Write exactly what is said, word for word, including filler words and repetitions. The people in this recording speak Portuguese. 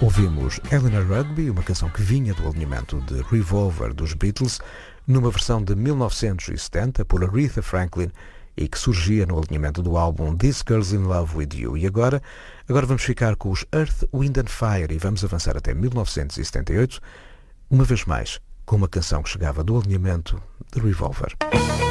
Ouvimos Eleanor Rigby, uma canção que vinha do alinhamento de Revolver dos Beatles, numa versão de mil novecentos e setenta por Aretha Franklin e que surgia no alinhamento do álbum This Girl's in Love with You. E agora, agora vamos ficar com os Earth, Wind and Fire e vamos avançar até mil novecentos e setenta e oito, uma vez mais, com uma canção que chegava do alinhamento de Revolver.